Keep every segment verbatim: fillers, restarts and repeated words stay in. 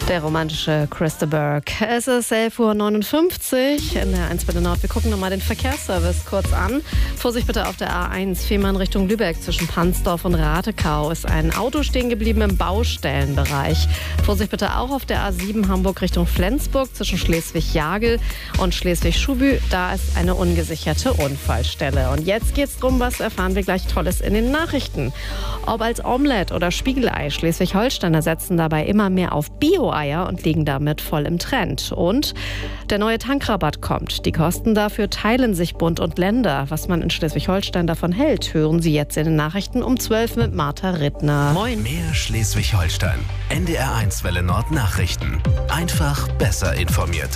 Der romantische Chris de Burgh. Es ist elf Uhr neunundfünfzig in der eins Welle Nord. Wir gucken nochmal den Verkehrsservice kurz an. Vorsicht bitte auf der A eins, Fehmarn Richtung Lübeck. Zwischen Pansdorf und Ratekau ist ein Auto stehen geblieben im Baustellenbereich. Vorsicht bitte auch auf der A sieben, Hamburg Richtung Flensburg. Zwischen Schleswig-Jagel und Schleswig-Schubü. Da ist eine ungesicherte Unfallstelle. Und jetzt geht's drum, was erfahren wir gleich Tolles in den Nachrichten. Ob als Omelette oder Spiegelei, Schleswig-Holsteiner setzen dabei immer mehr auf Bio-Eier und liegen damit voll im Trend. Und der neue Tankrabatt kommt. Die Kosten dafür teilen sich Bund und Länder. Was man in Schleswig-Holstein davon hält, hören Sie jetzt in den Nachrichten um zwölf mit Martha Rittner. Moin. Mehr Schleswig-Holstein. N D R eins Welle Nord Nachrichten. Einfach besser informiert.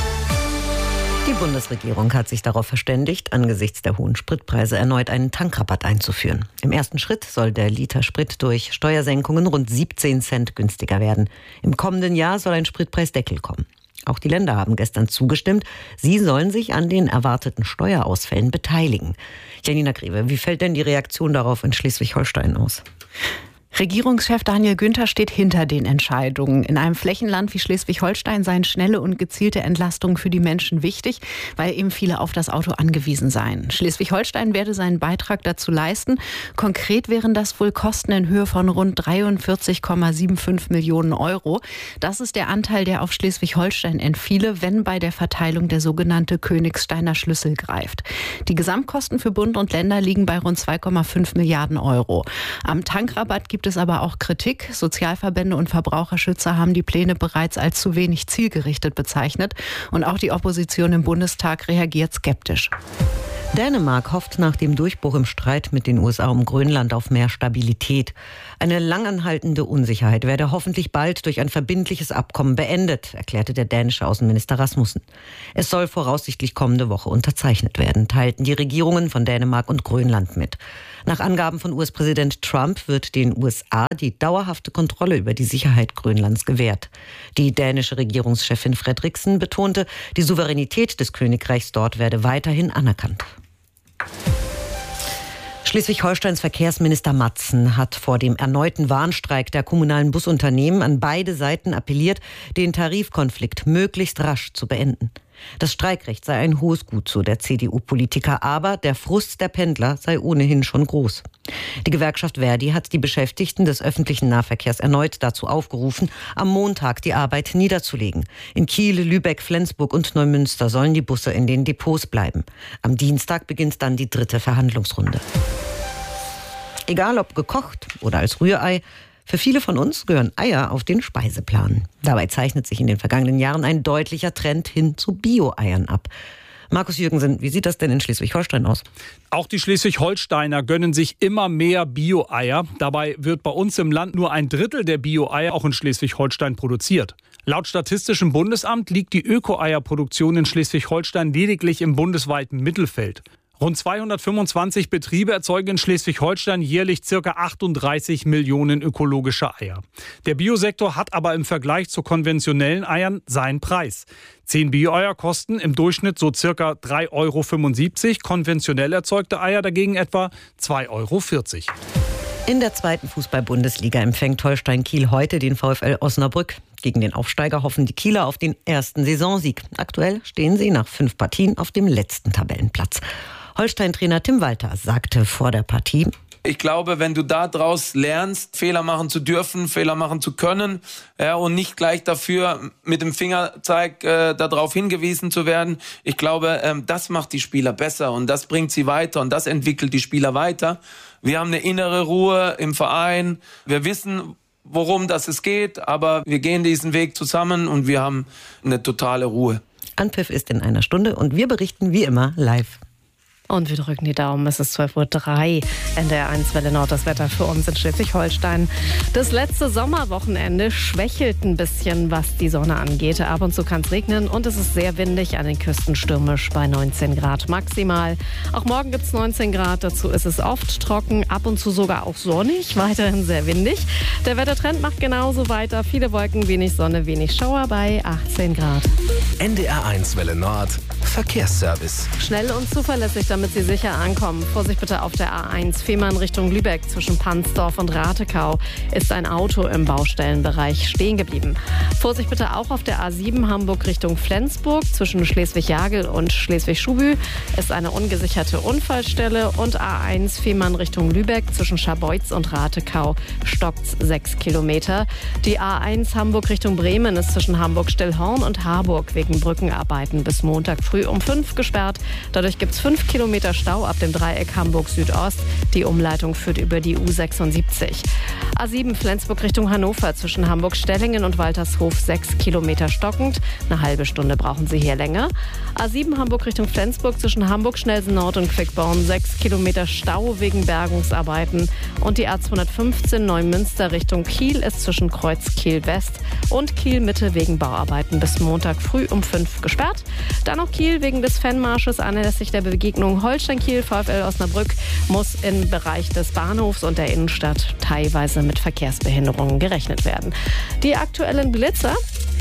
Die Bundesregierung hat sich darauf verständigt, angesichts der hohen Spritpreise erneut einen Tankrabatt einzuführen. Im ersten Schritt soll der Liter Sprit durch Steuersenkungen rund siebzehn Cent günstiger werden. Im kommenden Jahr soll ein Spritpreisdeckel kommen. Auch die Länder haben gestern zugestimmt. Sie sollen sich an den erwarteten Steuerausfällen beteiligen. Janina Greve, wie fällt denn die Reaktion darauf in Schleswig-Holstein aus? Regierungschef Daniel Günther steht hinter den Entscheidungen. In einem Flächenland wie Schleswig-Holstein seien schnelle und gezielte Entlastungen für die Menschen wichtig, weil eben viele auf das Auto angewiesen seien. Schleswig-Holstein werde seinen Beitrag dazu leisten. Konkret wären das wohl Kosten in Höhe von rund dreiundvierzig Komma fünfundsiebzig Millionen Euro. Das ist der Anteil, der auf Schleswig-Holstein entfiele, wenn bei der Verteilung der sogenannte Königsteiner Schlüssel greift. Die Gesamtkosten für Bund und Länder liegen bei rund zwei Komma fünf Milliarden Euro. Am Tankrabatt gibt es aber auch Kritik. Sozialverbände und Verbraucherschützer haben die Pläne bereits als zu wenig zielgerichtet bezeichnet. Und auch die Opposition im Bundestag reagiert skeptisch. Dänemark hofft nach dem Durchbruch im Streit mit den U S A um Grönland auf mehr Stabilität. Eine langanhaltende Unsicherheit werde hoffentlich bald durch ein verbindliches Abkommen beendet, erklärte der dänische Außenminister Rasmussen. Es soll voraussichtlich kommende Woche unterzeichnet werden, teilten die Regierungen von Dänemark und Grönland mit. Nach Angaben von U S-Präsident Trump wird den U S A die dauerhafte Kontrolle über die Sicherheit Grönlands gewährt. Die dänische Regierungschefin Frederiksen betonte, die Souveränität des Königreichs dort werde weiterhin anerkannt. Schleswig-Holsteins Verkehrsminister Matzen hat vor dem erneuten Warnstreik der kommunalen Busunternehmen an beide Seiten appelliert, den Tarifkonflikt möglichst rasch zu beenden. Das Streikrecht sei ein hohes Gut, so der C D U-Politiker, aber der Frust der Pendler sei ohnehin schon groß. Die Gewerkschaft Verdi hat die Beschäftigten des öffentlichen Nahverkehrs erneut dazu aufgerufen, am Montag die Arbeit niederzulegen. In Kiel, Lübeck, Flensburg und Neumünster sollen die Busse in den Depots bleiben. Am Dienstag beginnt dann die dritte Verhandlungsrunde. Egal ob gekocht oder als Rührei, für viele von uns gehören Eier auf den Speiseplan. Dabei zeichnet sich in den vergangenen Jahren ein deutlicher Trend hin zu Bio-Eiern ab. Markus Jürgensen, wie sieht das denn in Schleswig-Holstein aus? Auch die Schleswig-Holsteiner gönnen sich immer mehr Bio-Eier. Dabei wird bei uns im Land nur ein Drittel der Bio-Eier auch in Schleswig-Holstein produziert. Laut Statistischem Bundesamt liegt die Öko-Eierproduktion in Schleswig-Holstein lediglich im bundesweiten Mittelfeld. Rund zweihundertfünfundzwanzig Betriebe erzeugen in Schleswig-Holstein jährlich ca. achtunddreißig Millionen ökologische Eier. Der Biosektor hat aber im Vergleich zu konventionellen Eiern seinen Preis. Zehn Bio-Eier kosten im Durchschnitt so ca. drei Euro fünfundsiebzig, konventionell erzeugte Eier dagegen etwa zwei Euro vierzig. In der zweiten Fußball-Bundesliga empfängt Holstein Kiel heute den VfL Osnabrück. Gegen den Aufsteiger hoffen die Kieler auf den ersten Saisonsieg. Aktuell stehen sie nach fünf Partien auf dem letzten Tabellenplatz. Holstein-Trainer Tim Walter sagte vor der Partie: Ich glaube, wenn du daraus lernst, Fehler machen zu dürfen, Fehler machen zu können, ja, und nicht gleich dafür mit dem Fingerzeig äh, darauf hingewiesen zu werden, ich glaube, ähm, das macht die Spieler besser und das bringt sie weiter und das entwickelt die Spieler weiter. Wir haben eine innere Ruhe im Verein, wir wissen, worum das es geht, aber wir gehen diesen Weg zusammen und wir haben eine totale Ruhe. Anpfiff ist in einer Stunde und wir berichten wie immer live. Und wir drücken die Daumen, es ist zwölf Uhr drei. N D R eins Welle Nord, das Wetter für uns in Schleswig-Holstein. Das letzte Sommerwochenende schwächelt ein bisschen, was die Sonne angeht. Ab und zu kann es regnen und es ist sehr windig, an den Küsten stürmisch bei neunzehn Grad maximal. Auch morgen gibt es neunzehn Grad, dazu ist es oft trocken, ab und zu sogar auch sonnig, weiterhin sehr windig. Der Wettertrend macht genauso weiter, viele Wolken, wenig Sonne, wenig Schauer bei achtzehn Grad. N D R eins Welle Nord, Verkehrsservice. Schnell und zuverlässig, damit Sie sicher ankommen. Vorsicht bitte auf der A eins Fehmarn Richtung Lübeck zwischen Pansdorf und Ratekau ist ein Auto im Baustellenbereich stehen geblieben. Vorsicht bitte auch auf der A sieben Hamburg Richtung Flensburg zwischen Schleswig-Jagel und Schleswig-Schubü ist eine ungesicherte Unfallstelle und A eins Fehmarn Richtung Lübeck zwischen Scharbeutz und Ratekau stockt's sechs Kilometer. Die A eins Hamburg Richtung Bremen ist zwischen Hamburg-Stillhorn und Harburg wegen Brückenarbeiten bis Montag früh um fünf gesperrt. Dadurch gibt es fünf Kilometer Stau ab dem Dreieck Hamburg Südost. Die Umleitung führt über die U sechsundsiebzig. A sieben Flensburg Richtung Hannover zwischen Hamburg-Stellingen und Waltershof sechs Kilometer stockend. Eine halbe Stunde brauchen Sie hier länger. A sieben Hamburg Richtung Flensburg zwischen Hamburg-Schnelsen-Nord und Quickborn sechs Kilometer Stau wegen Bergungsarbeiten. Und die A zweihundertfünfzehn Neumünster Richtung Kiel ist zwischen Kreuz Kiel-West und Kiel-Mitte wegen Bauarbeiten bis Montag früh um fünf gesperrt. Dann noch Kiel wegen des Fanmarsches anlässlich der Begegnung Holstein-Kiel. VfL Osnabrück muss im Bereich des Bahnhofs und der Innenstadt teilweise mit Verkehrsbehinderungen gerechnet werden. Die aktuellen Blitzer: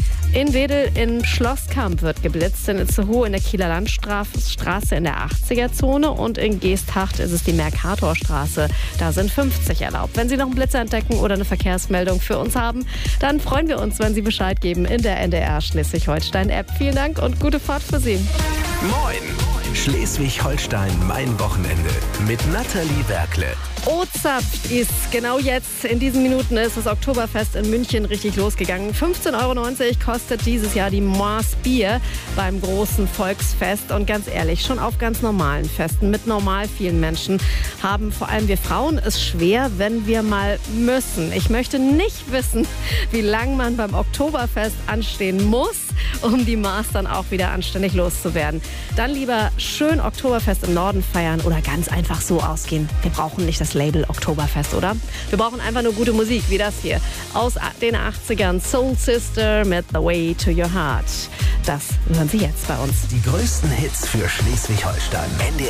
in Wedel in Schlosskamp wird geblitzt, in Itzehoe in der Kieler Landstraße in der achtziger-Zone und in Geesthacht ist es die Mercatorstraße. Da sind fünfzig erlaubt. Wenn Sie noch einen Blitzer entdecken oder eine Verkehrsmeldung für uns haben, dann freuen wir uns, wenn Sie Bescheid geben in der N D R Schleswig-Holstein-App. Vielen Dank und gute Fahrt für Sie. Moin! Schleswig-Holstein, mein Wochenende mit Nathalie Werkle. O-Zapft ist genau jetzt, in diesen Minuten ist das Oktoberfest in München richtig losgegangen. fünfzehn Euro neunzig kostet dieses Jahr die Moors Bier beim großen Volksfest. Und ganz ehrlich, schon auf ganz normalen Festen mit normal vielen Menschen haben vor allem wir Frauen es schwer, wenn wir mal müssen. Ich möchte nicht wissen, wie lange man beim Oktoberfest anstehen muss, um die Maß dann auch wieder anständig loszuwerden. Dann lieber schön Oktoberfest im Norden feiern oder ganz einfach so ausgehen. Wir brauchen nicht das Label Oktoberfest, oder? Wir brauchen einfach nur gute Musik, wie das hier. Aus den achtzigern, Soul Sister mit The Way to Your Heart. Das hören Sie jetzt bei uns. Die größten Hits für Schleswig-Holstein.